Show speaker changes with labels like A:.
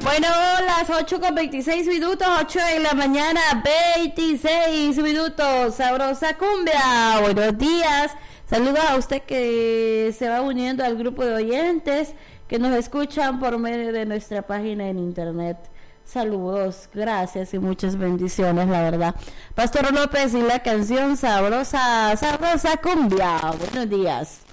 A: Bueno, las 8:26 minutos, 8 de la mañana, 26 minutos, sabrosa cumbia. Buenos días, saludos a usted que se va uniendo al grupo de oyentes que nos escuchan por medio de nuestra página en internet. Saludos, gracias y muchas bendiciones, la verdad. Pastor López y la canción sabrosa, sabrosa cumbia. Buenos días.